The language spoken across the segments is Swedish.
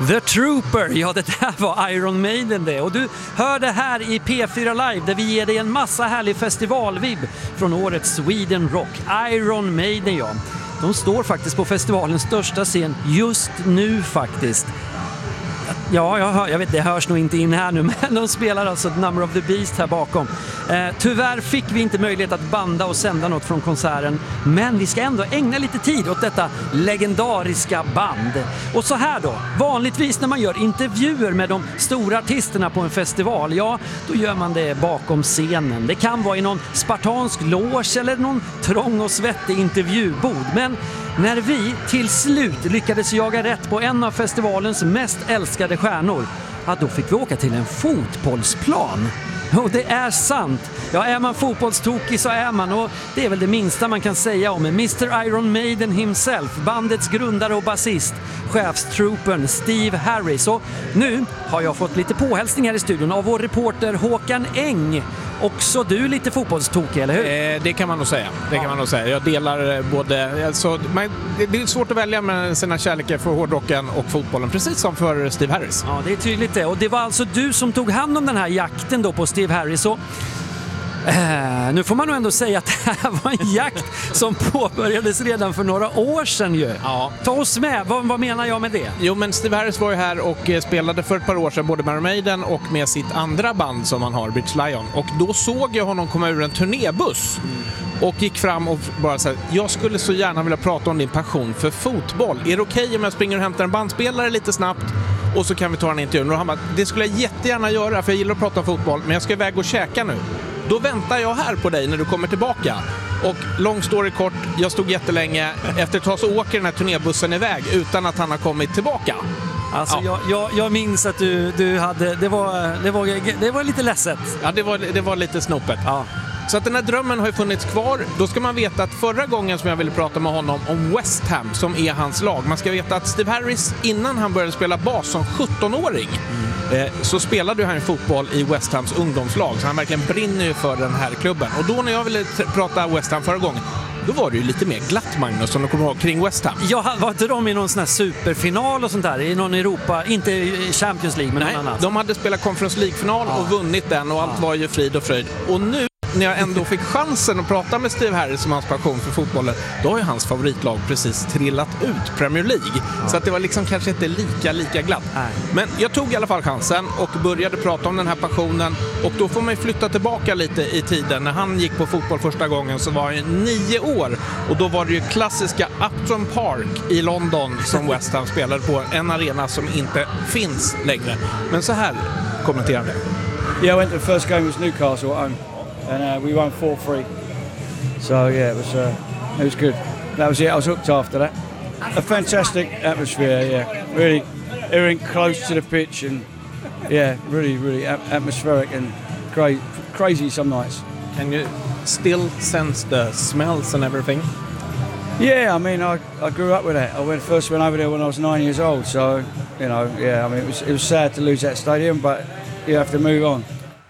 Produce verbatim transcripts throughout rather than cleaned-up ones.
The Trooper, ja det där var Iron Maiden det. Och du hör det här i P fyra Live där vi ger dig en massa härlig festivalvibb från årets Sweden Rock. Iron Maiden, ja. De står faktiskt på festivalens största scen just nu faktiskt. Ja, jag, hör, jag vet, det hörs nog inte in här nu, men de spelar alltså Number of the Beast här bakom. Eh, tyvärr fick vi inte möjlighet att banda och sända något från konserten, men vi ska ändå ägna lite tid åt detta legendariska band. Och så här då, vanligtvis när man gör intervjuer med de stora artisterna på en festival, ja, då gör man det bakom scenen. Det kan vara i någon spartansk loge eller någon trång och svettig intervjubod, men när vi till slut lyckades jaga rätt på en av festivalens mest älskade stjärnor, ja, då fick vi åka till en fotbollsplan. Och det är sant. Ja, är man fotbollstokig så är man, och det är väl det minsta man kan säga om mister Iron Maiden himself, bandets grundare och basist, chefstroopern Steve Harris. Och nu har jag fått lite påhälsning här i studion av vår reporter Håkan Eng. Också du lite fotbollstokig, eller hur? Eh, det kan man nog säga. Det kan man nog säga. Jag delar både... Alltså, man, det är svårt att välja med sina kärlekar för hårdrocken och fotbollen, precis som för Steve Harris. Ja, det är tydligt det. Och det var alltså du som tog hand om den här jakten då på Steve Harris. Och Uh, nu får man nog ändå säga att det här var en jakt som påbörjades redan för några år sedan ju. Ja. Ta oss med, vad, vad menar jag med det? Jo, men Steve Harris var ju här och spelade för ett par år sedan både med Iron Maiden och med sitt andra band som han har, British Lion. Och då såg jag honom komma ur en turnébuss mm. och gick fram och bara sa: jag skulle så gärna vilja prata om din passion för fotboll. Är det okej om jag springer och hämtar en bandspelare lite snabbt och så kan vi ta en intervju? Och han bara: det skulle jag jättegärna göra, för jag gillar att prata om fotboll, men jag ska iväg och käka nu. Då väntar jag här på dig när du kommer tillbaka. Och lång story kort, jag stod jättelänge. Efter ett tag så åker den här turnébussen iväg utan att han har kommit tillbaka. Alltså ja. jag, jag, jag minns att du, du hade, det var, det, var, det var lite ledset. Ja, det var, det var lite snopet. Ja. Så att den här drömmen har ju funnits kvar. Då ska man veta att förra gången som jag ville prata med honom om West Ham, som är hans lag. Man ska veta att Steve Harris, innan han började spela bas som sjuttonåring, mm. eh, så spelade han fotboll i West Hams ungdomslag. Så han verkligen brinner ju för den här klubben. Och då när jag ville t- prata West Ham förra gången, då var det ju lite mer glatt, Magnus, som du kommer ihåg, kring West Ham. Ja, var inte de i någon sån här superfinal och sånt där? I någon Europa, inte i Champions League, men Nej, någon annan. De hade spelat Conference League-final ja. och vunnit den, och allt ja. var ju frid och fröjd. Och nu, när jag ändå fick chansen att prata med Steve Harris om hans passion för fotbollen, då har ju hans favoritlag precis trillat ut, Premier League. Ja. Så att det var liksom kanske inte lika, lika glatt. Nej. Men jag tog i alla fall chansen och började prata om den här passionen. Och då får man ju flytta tillbaka lite i tiden. När han gick på fotboll första gången så var han nio år. Och då var det ju klassiska Upton Park i London som West Ham spelade på. En arena som inte finns längre. Men så här kommenterar det. Yeah, I went to the first game with Newcastle at home. And uh, we won four three. So yeah, it was uh, it was good. That was it. I was hooked after that. A fantastic atmosphere. Yeah, really, everything close to the pitch, and yeah, really, really ap- atmospheric and cra- crazy some nights. Can you still sense the smells and everything? Yeah, I mean, I, I grew up with that. I went first went over there when I was nine years old. So you know, yeah, I mean, it was it was sad to lose that stadium, but you have to move on.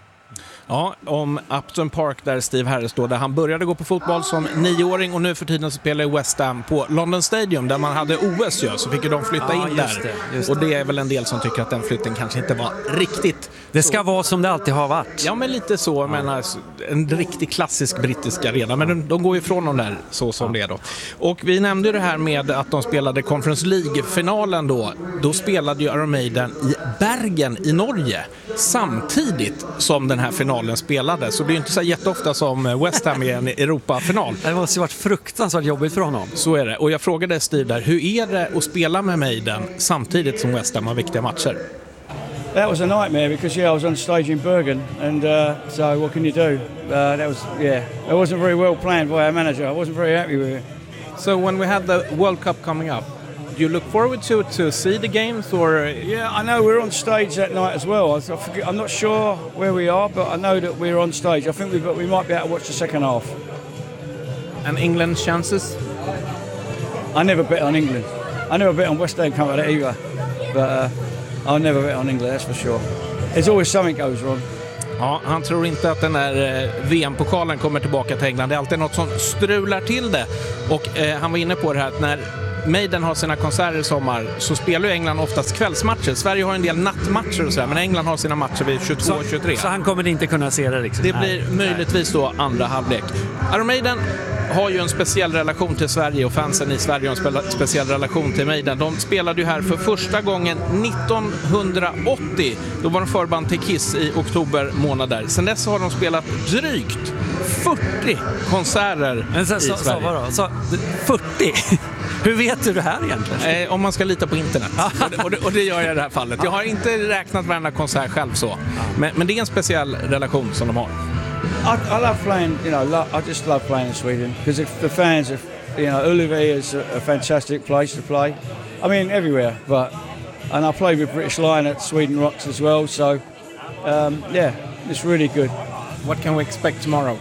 Ja, om Upton Park där Steve Harris då, där han började gå på fotboll som nioåring, och nu för tiden så spelar i West Ham på London Stadium där man hade O S ju, så fick ju de flytta ja, in just där. Det, just och det är väl en del som tycker att den flytten kanske inte var riktigt. Det ska så. vara som det alltid har varit. Ja, men lite så, ja. Men alltså, en riktig klassisk brittisk arena, men de, de går ju ifrån dem där så som ja. det är då. Och vi nämnde ju det här med att de spelade Conference League-finalen då. Då spelade ju Iron Maiden i Bergen i Norge samtidigt som den här finalen spelade. Så det är ju inte så jätteofta som West Ham är en Europa-final. Det måste ju varit fruktansvärt jobbigt för honom. Så är det. Och jag frågade Steve där, hur är det att spela med Maiden samtidigt som West Ham har viktiga matcher? That was a nightmare because yeah, I was on stage in Bergen, and uh, so what can you do? Uh, that was yeah, it wasn't very well planned by our manager. I wasn't very happy with it. So when we had the World Cup coming up, do you look forward to to see the games, or? Yeah, I know we're on stage that night as well. I, I forget, I'm not sure where we are, but I know that we're on stage. I think we we might be able to watch the second half. And England's chances? I never bet on England. I never bet on West Ham coming out either, but. Uh, I'll never bet on England, that's for sure. There's always something goes wrong. Ja, han tror inte att den här eh, V M-pokalen kommer tillbaka till England. Det är alltid något som strular till det. Och eh, han var inne på det här att när Maiden har sina konserter i sommar så spelar ju England oftast kvällsmatcher. Sverige har en del nattmatcher och sådär, men England har sina matcher vid tjugotvå och tjugotre. Så han kommer inte kunna se det liksom. Det blir Nej. möjligtvis då andra halvlek. Iron Maiden har ju en speciell relation till Sverige och fansen i Sverige har en speciell relation till Maiden. De spelade ju här för första gången nittonhundraåttio. Då var de förband till Kiss i oktober månad där. Sen dess har de spelat drygt fyrtio konserter Men så, i så, Sverige. Så, vadå? Så, fyrtio? Hur vet du det här egentligen? Eh, om man ska lita på internet. och, det, och, det, och det gör jag i det här fallet. Jag har inte räknat varenda konsert själv så. Men, men det är en speciell relation som de har. I, I love playing, you know, lo- I just love playing in Sweden because the fans, are, you know, Ullevi is a, a fantastic place to play. I mean, everywhere, but, and I played with British Lion at Sweden Rocks as well, so, um, yeah, it's really good. What can we expect tomorrow?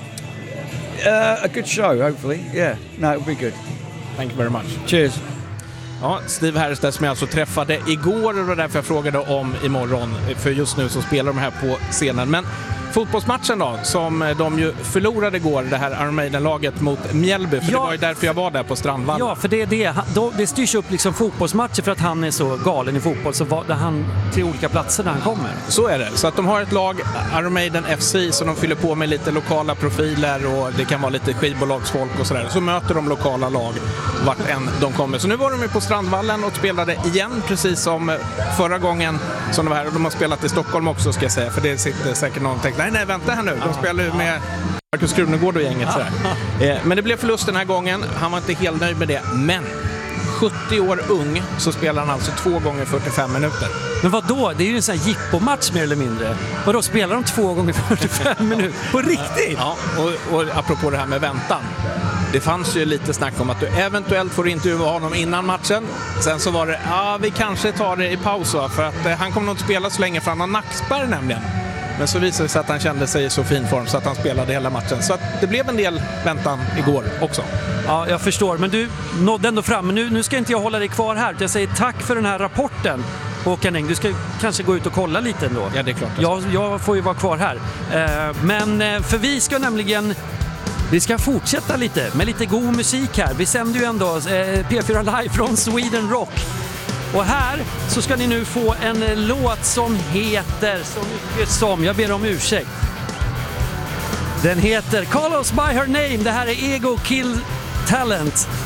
Uh, a good show, hopefully, yeah. No, it'll be good. Thank you very much. Cheers. Ja, Steve Harris som jag alltså träffade igår och det var därför jag frågade om imorgon. För just nu så spelar de här på scenen. Men fotbollsmatchen då, som de ju förlorade igår, det här Iron Maiden-laget mot Mjällby. För ja, det var ju därför jag var där på Strandvallen. Ja, för det är det. Han, då, det styrs upp liksom fotbollsmatcher för att han är så galen i fotboll så var han till olika platser där han kommer. Så är det. Så att de har ett lag, Iron Maiden F C, som de fyller på med lite lokala profiler och det kan vara lite skivbolagsfolk och sådär. Så möter de lokala lag vart än de kommer. Så nu var de ju på Strandvallen och spelade igen, precis som förra gången som de var här. Och de har spelat i Stockholm också, ska jag säga. För det sitter säkert någon och tänker, nej, nej, vänta här nu. De spelar ju med Marcus Krunegård och gänget. Sådär. Men det blev förlust den här gången. Han var inte helt nöjd med det. Men sjuttio år ung så spelar han alltså två gånger fyrtiofem minuter. Men vad då? Det är ju en sån här jippomatch mer eller mindre. Vad då spelar de två gånger fyrtiofem minuter? På riktigt? Ja, och, och apropå det här med väntan. Det fanns ju lite snack om att du eventuellt får intervjua honom innan matchen. Sen så var det, ja vi kanske tar det i paus va? För att eh, han kommer nog inte spela så länge för han har nackspärr nämligen. Men så visade det sig att han kände sig i så fin form så att han spelade hela matchen. Så att det blev en del väntan igår också. Ja, jag förstår. Men du nådde ändå fram. Men nu, nu ska inte jag hålla dig kvar här. Jag säger tack för den här rapporten. Håkan Eng, du ska kanske gå ut och kolla lite ändå. Ja, det är klart. Jag, jag får ju vara kvar här. Eh, men eh, för vi ska nämligen... Vi ska fortsätta lite med lite god musik här. Vi sänder ju ändå eh, P fyra Live från Sweden Rock. Och här så ska ni nu få en eh, låt som heter så mycket som, jag ber om ursäkt. Den heter Call Us By Her Name. Det här är Ego Kill Talent.